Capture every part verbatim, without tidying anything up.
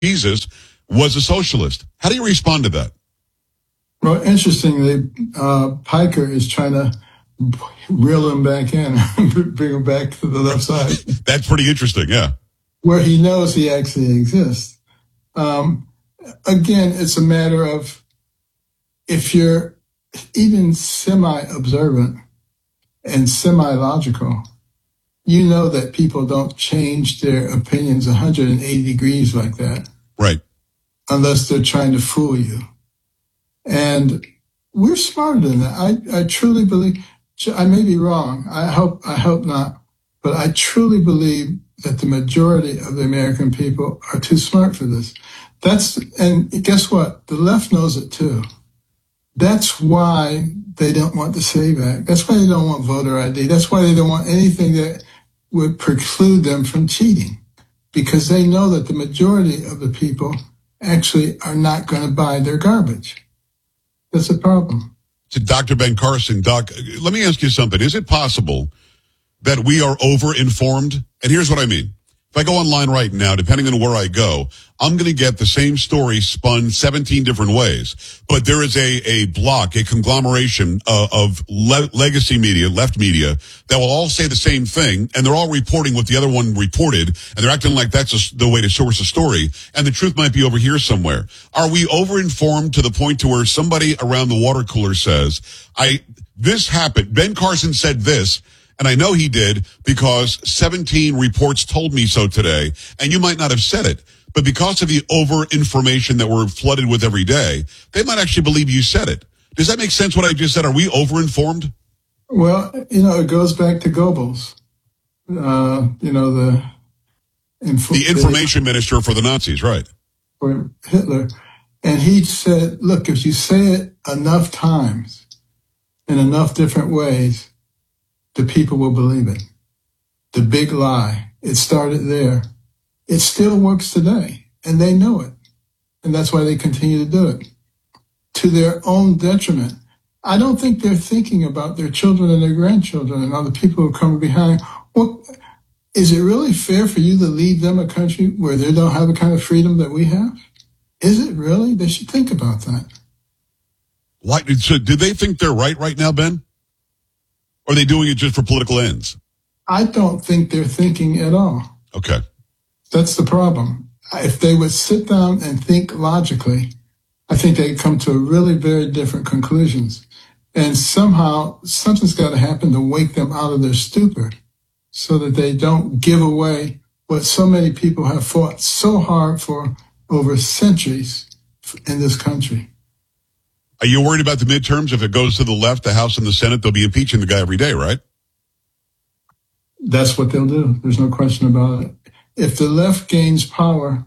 Jesus was a socialist. How do you respond to that? Well, interestingly, uh, Piker is trying to reel him back in, bring him back to the left side. That's pretty interesting, yeah. Where he knows he actually exists. Um, again, it's a matter of if you're even semi-observant and semi-logical, you know that people don't change their opinions one hundred eighty degrees like that. Right. Unless they're trying to fool you. And we're smarter than that. I, I truly believe, I may be wrong. I hope, I hope not. But I truly believe that the majority of the American people are too smart for this. That's, and guess what? The left knows it too. That's why they don't want the SAVE Act. That's why they don't want voter I D. That's why they don't want anything that would preclude them from cheating. Because they know that the majority of the people actually are not going to buy their garbage. That's a problem. To Doctor Ben Carson, Doc, let me ask you something. Is it possible that we are over-informed? And here's what I mean. If I go online right now, depending on where I go, I'm going to get the same story spun seventeen different ways. But there is a, a block, a conglomeration uh, of le- legacy media, left media, that will all say the same thing, and they're all reporting what the other one reported, and they're acting like that's a, the way to source a story, and the truth might be over here somewhere. Are we over-informed to the point to where somebody around the water cooler says, I this happened, Ben Carson said this, and I know he did because seventeen reports told me so today, and you might not have said it, but because of the over-information that we're flooded with every day, they might actually believe you said it. Does that make sense what I just said? Are we over-informed? Well, you know, it goes back to Goebbels, uh, you know, the... Inf- the information minister for the Nazis, right. For Hitler. And he said, look, if you say it enough times in enough different ways, the people will believe it. The big lie. It started there. It still works today, and they know it. And that's why they continue to do it. To their own detriment. I don't think they're thinking about their children and their grandchildren and other people who are coming behind. Well, is it really fair for you to leave them a country where they don't have the kind of freedom that we have? Is it really? They should think about that. Why, so do they think they're right right now, Ben? Or are they doing it just for political ends? I don't think they're thinking at all. Okay. That's the problem. If they would sit down and think logically, I think they'd come to really very different conclusions. And somehow something's got to happen to wake them out of their stupor so that they don't give away what so many people have fought so hard for over centuries in this country. Are you worried about the midterms? If it goes to the left, the House and the Senate, they'll be impeaching the guy every day, right? That's what they'll do. There's no question about it. If the left gains power,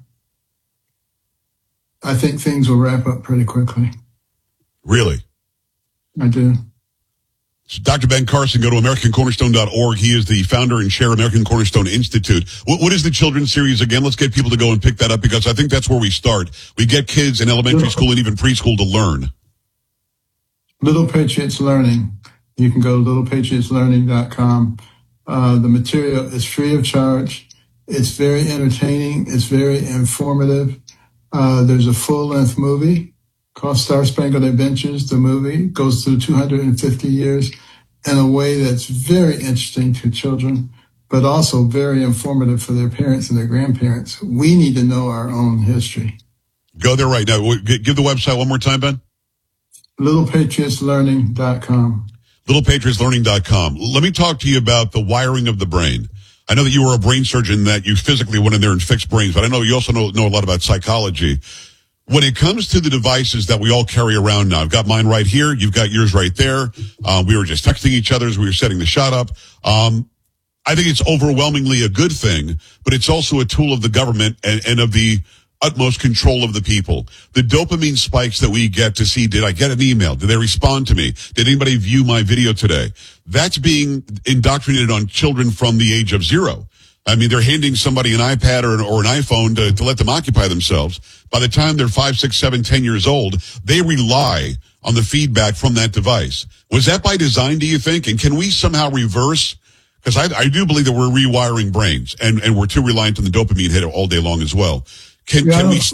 I think things will wrap up pretty quickly. Really? I do. So Doctor Ben Carson, go to American Cornerstone dot org. He is the founder and chair of American Cornerstone Institute. What, what is the children's series again? Let's get people to go and pick that up because I think that's where we start. We get kids in elementary school and even preschool to learn. Little Patriots Learning. You can go to little patriots learning dot com. Uh, the material is free of charge. It's very entertaining. It's very informative. Uh, there's a full-length movie called Star Spangled Adventures. The movie goes through two hundred fifty years in a way that's very interesting to children, but also very informative for their parents and their grandparents. We need to know our own history. Go there right now. Give the website one more time, Ben. little patriots learning dot com. little patriots learning dot com. Let me talk to you about the wiring of the brain. I know that you were a brain surgeon, that you physically went in there and fixed brains, but I know you also know, know a lot about psychology. When it comes to the devices that we all carry around now, I've got mine right here. You've got yours right there. Uh, we were just texting each other as we were setting the shot up. Um, I think it's overwhelmingly a good thing, but it's also a tool of the government and, and of the utmost control of the people. The dopamine spikes that we get to see, did I get an email? Did they respond to me? Did anybody view my video today? That's being indoctrinated on children from the age of zero. I mean, they're handing somebody an iPad or an, or an iPhone to, to let them occupy themselves. By the time they're five, six, seven, ten years old, they rely on the feedback from that device. Was that by design, do you think? And can we somehow reverse? Because I, I do believe that we're rewiring brains, and, and we're too reliant on the dopamine hit all day long as well. Can, Yeah, I can we don't-